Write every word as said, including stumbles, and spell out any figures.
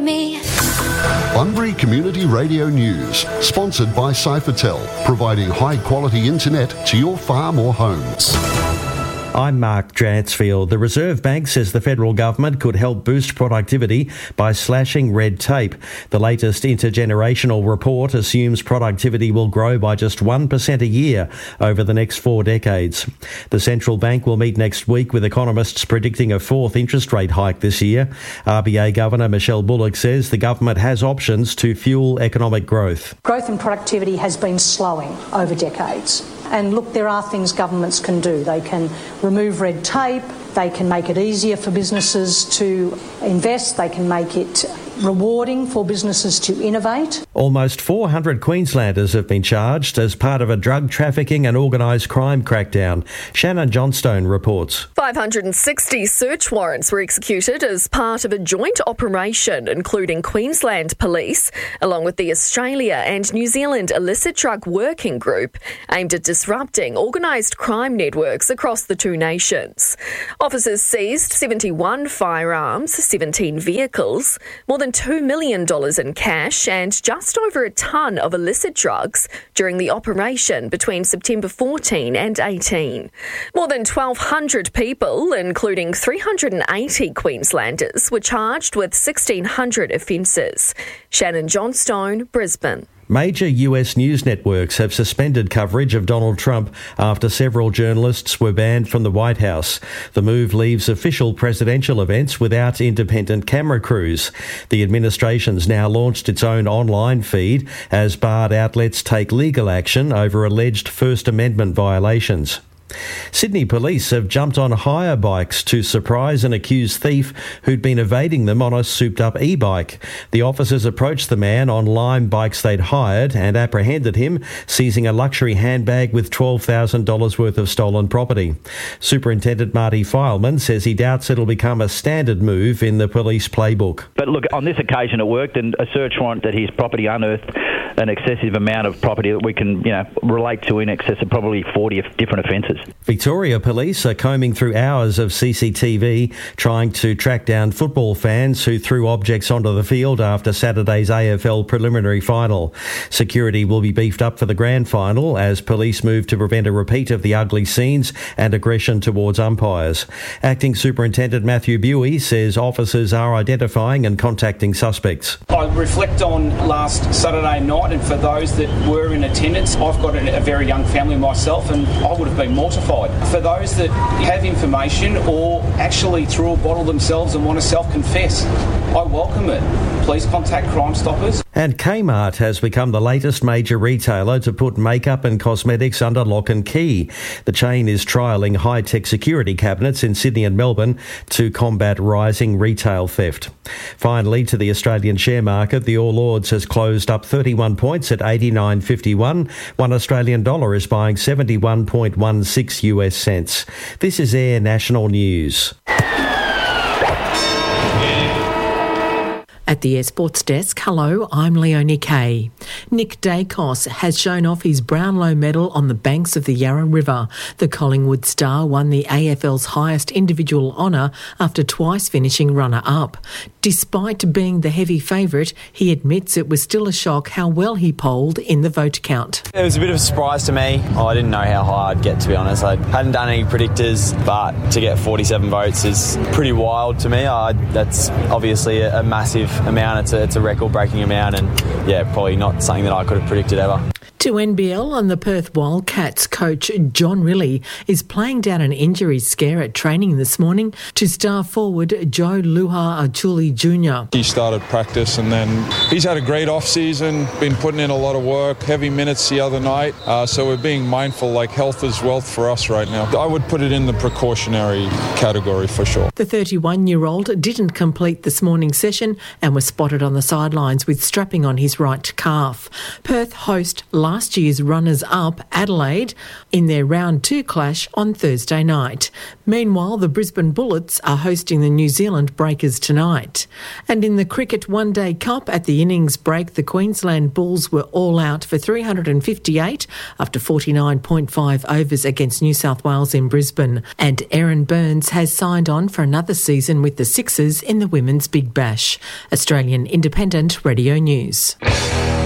me. Bunbury Community Radio News, sponsored by Cyphertel, providing high-quality internet to your farm or homes. I'm Mark Dransfield. The Reserve Bank says the federal government could help boost productivity by slashing red tape. The latest intergenerational report assumes productivity will grow by just one percent a year over the next four decades. The central bank will meet next week with economists predicting a fourth interest rate hike this year. R B A Governor Michelle Bullock says the government has options to fuel economic growth. Growth and productivity has been slowing over decades. And look, there are things governments can do. They can remove red tape, they can make it easier for businesses to invest, they can make it rewarding for businesses to innovate. Almost four hundred Queenslanders have been charged as part of a drug trafficking and organised crime crackdown. Shannon Johnstone reports. five hundred sixty search warrants were executed as part of a joint operation including Queensland Police, along with the Australia and New Zealand Illicit Drug Working Group, aimed at disrupting organised crime networks across the two nations. Officers seized seventy-one firearms, seventeen vehicles, more than two million dollars in cash and just over a tonne of illicit drugs during the operation between September fourteenth and eighteenth. More than twelve hundred people, including three hundred eighty Queenslanders, were charged with sixteen hundred offences. Shannon Johnstone, Brisbane. Major U S news networks have suspended coverage of Donald Trump after several journalists were banned from the White House. The move leaves official presidential events without independent camera crews. The administration's now launched its own online feed as barred outlets take legal action over alleged First Amendment violations. Sydney police have jumped on hire bikes to surprise an accused thief who'd been evading them on a souped-up e-bike. The officers approached the man on Lime bikes they'd hired and apprehended him, seizing a luxury handbag with twelve thousand dollars worth of stolen property. Superintendent Marty Fileman says he doubts it'll become a standard move in the police playbook. But look, on this occasion it worked, and a search warrant that his property unearthed an excessive amount of property that we can, you know, relate to in excess of probably forty different offences. Victoria Police are combing through hours of C C T V trying to track down football fans who threw objects onto the field after Saturday's A F L preliminary final. Security will be beefed up for the grand final as police move to prevent a repeat of the ugly scenes and aggression towards umpires. Acting Superintendent Matthew Buey says officers are identifying and contacting suspects. I reflect on last Saturday night, and for those that were in attendance, I've got a very young family myself, and I would have been mortified. For those that have information or actually threw a bottle themselves and want to self-confess, I welcome it. Please contact Crime Stoppers. And Kmart has become the latest major retailer to put makeup and cosmetics under lock and key. The chain is trialling high-tech security cabinets in Sydney and Melbourne to combat rising retail theft. Finally, to the Australian share market, the All Ords has closed up thirty-one points at eighty-nine fifty-one. One Australian dollar is buying seventy-one point one six U S cents. This is Air National News. At the Air Sports Desk, hello, I'm Leonie Kay. Nick Dacos has shown off his Brownlow medal on the banks of the Yarra River. The Collingwood star won the A F L's highest individual honour after twice finishing runner-up. Despite being the heavy favourite, he admits it was still a shock how well he polled in the vote count. It was a bit of a surprise to me. I didn't know how high I'd get, to be honest. I hadn't done any predictors, but to get forty-seven votes is pretty wild to me. I, that's obviously a, a massive amount. It's a, it's a record-breaking amount, and yeah, probably not something that I could have predicted ever. To N B L, and the Perth Wildcats coach John Rillie is playing down an injury scare at training this morning to star forward Joe Luha-Achuli Junior He started practice, and then he's had a great off-season, been putting in a lot of work, heavy minutes the other night, uh, so we're being mindful, like health is wealth for us right now. I would put it in the precautionary category for sure. The thirty-one-year-old didn't complete this morning's session and was spotted on the sidelines with strapping on his right calf. Perth host last last year's runners-up Adelaide in their round two clash on Thursday night. Meanwhile, the Brisbane Bullets are hosting the New Zealand Breakers tonight. And in the Cricket One Day Cup at the innings break, the Queensland Bulls were all out for three hundred fifty-eight after forty-nine point five overs against New South Wales in Brisbane. And Erin Burns has signed on for another season with the Sixers in the Women's Big Bash. Australian Independent Radio News.